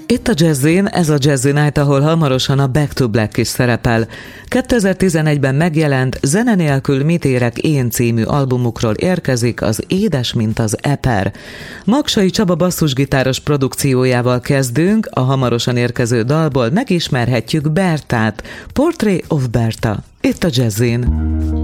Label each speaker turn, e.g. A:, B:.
A: Itt a Jazzin, ez a Jazzy Night, ahol hamarosan a Back to Black is szerepel. 2011-ben megjelent Zene nélkül mit érek én című albumukról érkezik az Édes, mint az eper. Magsai Csaba basszusgitáros produkciójával kezdünk, a hamarosan érkező dalból megismerhetjük Bertát, Portrait of Berta, itt a Jazzin.